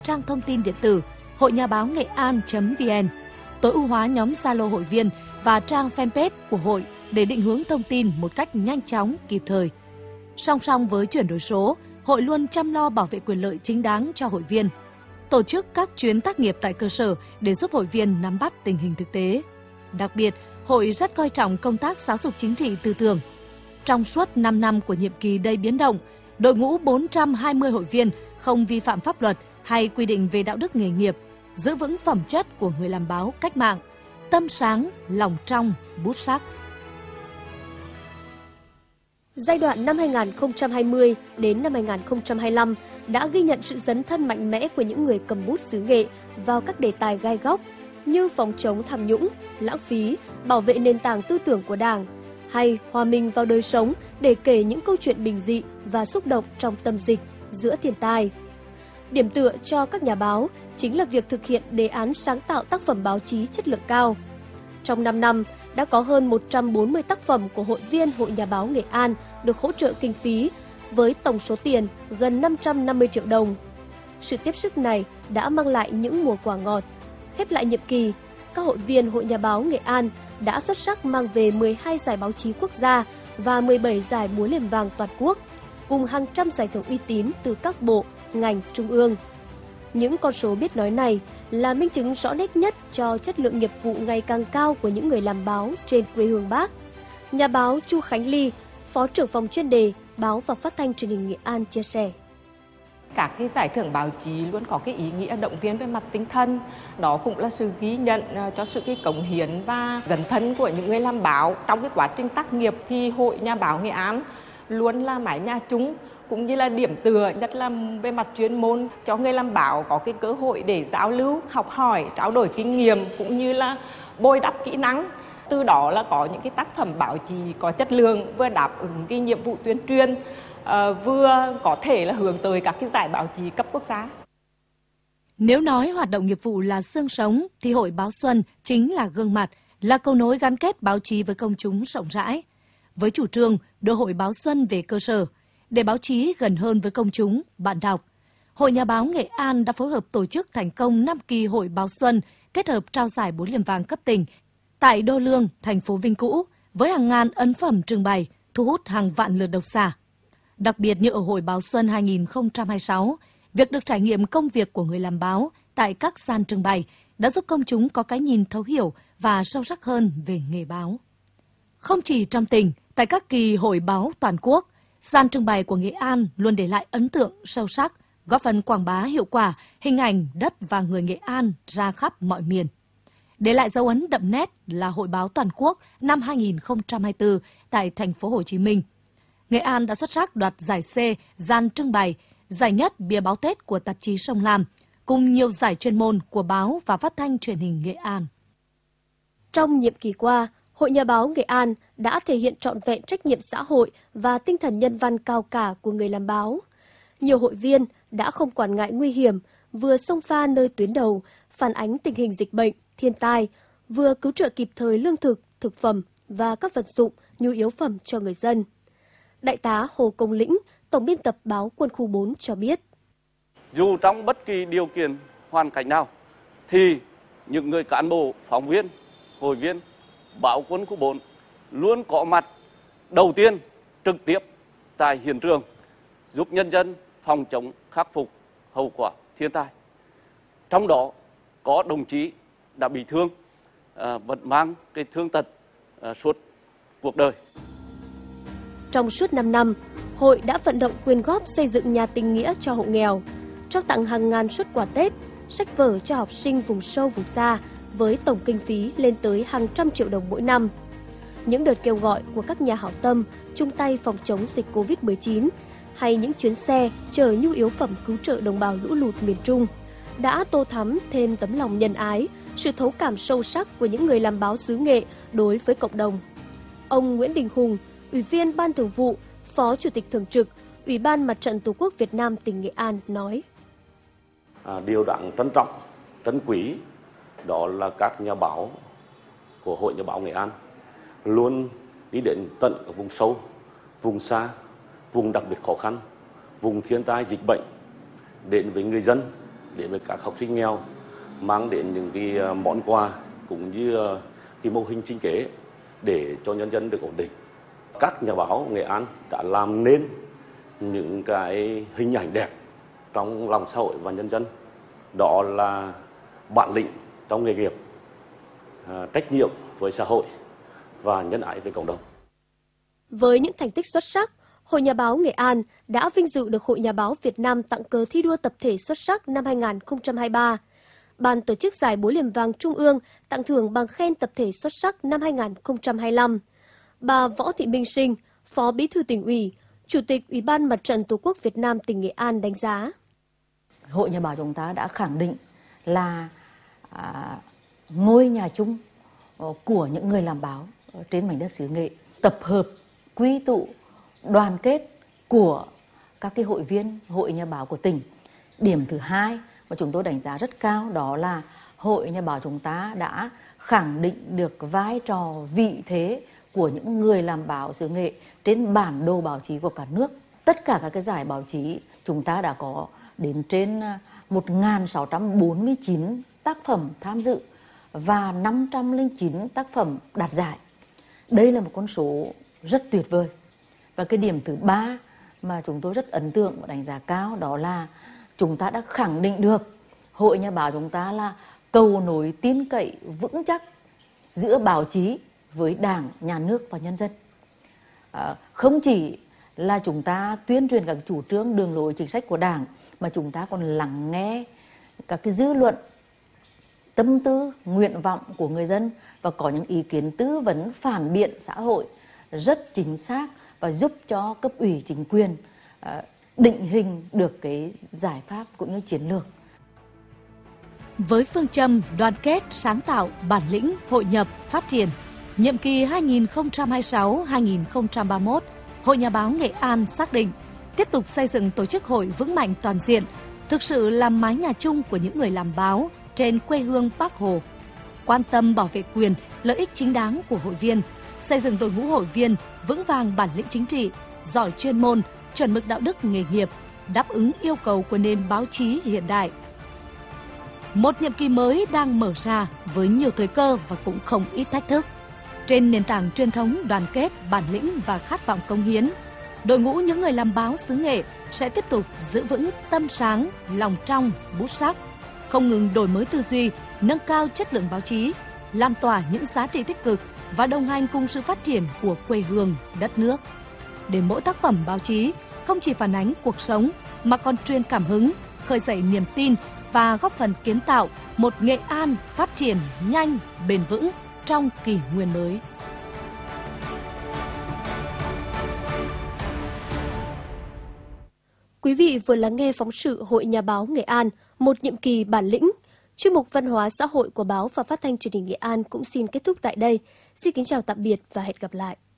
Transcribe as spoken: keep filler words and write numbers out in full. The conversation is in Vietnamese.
trang thông tin điện tử hội nhà báo nghệ an chấm vn, tối ưu hóa nhóm Zalo hội viên và trang fanpage của hội để định hướng thông tin một cách nhanh chóng, kịp thời. Song song với chuyển đổi số, hội luôn chăm lo bảo vệ quyền lợi chính đáng cho hội viên, tổ chức các chuyến tác nghiệp tại cơ sở để giúp hội viên nắm bắt tình hình thực tế. Đặc biệt, hội rất coi trọng công tác giáo dục chính trị tư tưởng. Trong suốt năm năm của nhiệm kỳ đầy biến động, đội ngũ bốn trăm hai mươi hội viên không vi phạm pháp luật hay quy định về đạo đức nghề nghiệp, giữ vững phẩm chất của người làm báo cách mạng, tâm sáng, lòng trong, bút sắc. Giai đoạn năm hai nghìn không trăm hai mươi đến năm hai nghìn không trăm hai mươi lăm đã ghi nhận sự dấn thân mạnh mẽ của những người cầm bút xứ Nghệ vào các đề tài gai góc như phòng chống tham nhũng, lãng phí, bảo vệ nền tảng tư tưởng của Đảng, hay hòa mình vào đời sống để kể những câu chuyện bình dị và xúc động trong tâm dịch giữa thiên tai. Điểm tựa cho các nhà báo chính là việc thực hiện đề án sáng tạo tác phẩm báo chí chất lượng cao. Trong năm năm, đã có hơn một trăm bốn mươi tác phẩm của hội viên Hội Nhà báo Nghệ An được hỗ trợ kinh phí với tổng số tiền gần năm trăm năm mươi triệu đồng. Sự tiếp sức này đã mang lại những mùa quả ngọt. Khép lại nhiệm kỳ, các hội viên Hội Nhà báo Nghệ An đã xuất sắc mang về mười hai giải báo chí quốc gia và mười bảy giải búa liềm vàng toàn quốc, cùng hàng trăm giải thưởng uy tín từ các bộ, ngành, trung ương. Những con số biết nói này là minh chứng rõ nét nhất cho chất lượng nghiệp vụ ngày càng cao của những người làm báo trên quê hương Bác. Nhà báo Chu Khánh Ly, Phó trưởng phòng chuyên đề Báo và Phát thanh Truyền hình Nghệ An chia sẻ. Các cái giải thưởng báo chí luôn có cái ý nghĩa động viên về mặt tinh thần. Đó cũng là sự ghi nhận cho sự cái cống hiến và dấn thân của những người làm báo. Trong cái quá trình tác nghiệp thì Hội Nhà báo Nghệ An luôn là mái nhà chung, cũng như là điểm tựa, nhất là về mặt chuyên môn cho người làm báo có cái cơ hội để giao lưu, học hỏi, trao đổi kinh nghiệm cũng như là bồi đắp kỹ năng. Từ đó là có những cái tác phẩm báo chí có chất lượng, vừa đáp ứng cái nhiệm vụ tuyên truyền, uh, vừa có thể là hướng tới các cái giải báo chí cấp quốc gia. Nếu nói hoạt động nghiệp vụ là xương sống thì Hội Báo Xuân chính là gương mặt, là cầu nối gắn kết báo chí với công chúng rộng rãi. Với chủ trương đưa Hội Báo Xuân về cơ sở, để báo chí gần hơn với công chúng, bạn đọc, Hội Nhà báo Nghệ An đã phối hợp tổ chức thành công năm kỳ Hội Báo Xuân kết hợp trao giải búa liềm vàng cấp tỉnh tại Đô Lương, thành phố Vinh Cũ với hàng ngàn ấn phẩm trưng bày, thu hút hàng vạn lượt độc giả. Đặc biệt như ở Hội Báo Xuân hai nghìn không trăm hai mươi sáu, việc được trải nghiệm công việc của người làm báo tại các gian trưng bày đã giúp công chúng có cái nhìn thấu hiểu và sâu sắc hơn về nghề báo. Không chỉ trong tỉnh, tại các kỳ hội báo toàn quốc, gian trưng bày của Nghệ An luôn để lại ấn tượng sâu sắc, góp phần quảng bá hiệu quả hình ảnh đất và người Nghệ An ra khắp mọi miền. Để lại dấu ấn đậm nét là Hội báo toàn quốc năm hai nghìn không trăm hai mươi tư tại thành phố Hồ Chí Minh. Nghệ An đã xuất sắc đoạt giải C gian trưng bày, giải nhất bìa báo Tết của tạp chí Sông Lam, cùng nhiều giải chuyên môn của Báo và Phát thanh Truyền hình Nghệ An. Trong nhiệm kỳ qua, Hội Nhà báo Nghệ An đã thể hiện trọn vẹn trách nhiệm xã hội và tinh thần nhân văn cao cả của người làm báo. Nhiều hội viên đã không quản ngại nguy hiểm, vừa xông pha nơi tuyến đầu, phản ánh tình hình dịch bệnh, thiên tai, vừa cứu trợ kịp thời lương thực, thực phẩm và các vật dụng, nhu yếu phẩm cho người dân. Đại tá Hồ Công Lĩnh, Tổng biên tập báo Quân khu bốn cho biết. Dù trong bất kỳ điều kiện, hoàn cảnh nào, thì những người cán bộ, phóng viên, hội viên báo Quân khu bốn luôn có mặt đầu tiên trực tiếp tại hiện trường, giúp nhân dân phòng chống khắc phục hậu quả thiên tai. Trong đó có đồng chí đã bị thương, à, vẫn mang cái thương tật à, suốt cuộc đời. Trong suốt năm năm, hội đã vận động quyên góp xây dựng nhà tình nghĩa cho hộ nghèo, trao tặng hàng ngàn suất quà Tết, sách vở cho học sinh vùng sâu vùng xa với tổng kinh phí lên tới hàng trăm triệu đồng mỗi năm. Những đợt kêu gọi của các nhà hảo tâm chung tay phòng chống dịch covid mười chín hay những chuyến xe chở nhu yếu phẩm cứu trợ đồng bào lũ lụt miền Trung đã tô thắm thêm tấm lòng nhân ái, sự thấu cảm sâu sắc của những người làm báo xứ Nghệ đối với cộng đồng. Ông Nguyễn Đình Hùng, Ủy viên Ban Thường vụ, Phó Chủ tịch Thường trực, Ủy ban Mặt trận Tổ quốc Việt Nam tỉnh Nghệ An nói. À, điều đáng trân trọng, trân quý đó là các nhà báo của Hội Nhà báo Nghệ An luôn đi đến tận ở vùng sâu, vùng xa, vùng đặc biệt khó khăn, vùng thiên tai dịch bệnh, đến với người dân đến với các học sinh nghèo, mang đến những cái món quà cũng như cái mô hình sinh kế để cho nhân dân được ổn định. Các nhà báo Nghệ An đã làm nên những cái hình ảnh đẹp trong lòng xã hội và nhân dân, đó là bản lĩnh trong nghề nghiệp, trách nhiệm với xã hội và nhân ái với cộng đồng. Với những thành tích xuất sắc, Hội Nhà báo Nghệ An đã vinh dự được Hội Nhà báo Việt Nam tặng cờ thi đua tập thể xuất sắc năm hai nghìn không trăm hai mươi ba. Ban tổ chức giải Búa Liềm Vàng Trung ương tặng thưởng bằng khen tập thể xuất sắc năm hai nghìn không trăm hai mươi lăm. Bà Võ Thị Minh Sinh, Phó Bí thư Tỉnh ủy, Chủ tịch Ủy ban Mặt trận Tổ quốc Việt Nam tỉnh Nghệ An đánh giá. Hội Nhà báo chúng ta đã khẳng định là à, ngôi nhà chung của những người làm báo trên mảnh đất xứ Nghệ, tập hợp, quy tụ, đoàn kết của các cái hội viên Hội Nhà báo của tỉnh. Điểm thứ hai mà chúng tôi đánh giá rất cao đó là Hội Nhà báo chúng ta đã khẳng định được vai trò, vị thế của những người làm báo xứ Nghệ trên bản đồ báo chí của cả nước. Tất cả các cái giải báo chí chúng ta đã có đến trên một nghìn sáu trăm bốn mươi chín tác phẩm tham dự và năm trăm lẻ chín tác phẩm đạt giải. Đây là một con số rất tuyệt vời. Và cái điểm thứ ba mà chúng tôi rất ấn tượng và đánh giá cao đó là chúng ta đã khẳng định được Hội Nhà báo chúng ta là cầu nối tin cậy vững chắc giữa báo chí với Đảng, Nhà nước và nhân dân. À, không chỉ là chúng ta tuyên truyền các chủ trương, đường lối, chính sách của Đảng mà chúng ta còn lắng nghe các cái dư luận, tâm tư, nguyện vọng của người dân và có những ý kiến tư vấn phản biện xã hội rất chính xác và giúp cho cấp ủy chính quyền uh, định hình được cái giải pháp cũng như chiến lược. Với phương châm đoàn kết, sáng tạo, bản lĩnh, hội nhập, phát triển, nhiệm kỳ hai nghìn không trăm hai mươi sáu đến hai nghìn không trăm ba mươi mốt, Hội Nhà báo Nghệ An xác định tiếp tục xây dựng tổ chức hội vững mạnh toàn diện, thực sự là mái nhà chung của những người làm báo trên quê hương Bác Hồ, quan tâm bảo vệ quyền, lợi ích chính đáng của hội viên, xây dựng đội ngũ hội viên vững vàng bản lĩnh chính trị, giỏi chuyên môn, chuẩn mực đạo đức nghề nghiệp, đáp ứng yêu cầu của nền báo chí hiện đại. Một nhiệm kỳ mới đang mở ra với nhiều thời cơ và cũng không ít thách thức. Trên nền tảng truyền thống đoàn kết, bản lĩnh và khát vọng cống hiến, đội ngũ những người làm báo xứ Nghệ sẽ tiếp tục giữ vững tâm sáng, lòng trong, bút sắc, không ngừng đổi mới tư duy, nâng cao chất lượng báo chí, lan tỏa những giá trị tích cực và đồng hành cùng sự phát triển của quê hương, đất nước. Để mỗi tác phẩm báo chí không chỉ phản ánh cuộc sống mà còn truyền cảm hứng, khơi dậy niềm tin và góp phần kiến tạo một Nghệ An phát triển nhanh, bền vững trong kỷ nguyên mới. Quý vị vừa lắng nghe phóng sự Hội Nhà báo Nghệ An, một nhiệm kỳ bản lĩnh. Chuyên mục Văn hóa xã hội của Báo và Phát thanh Truyền hình Nghệ An cũng xin kết thúc tại đây. Xin kính chào tạm biệt và hẹn gặp lại.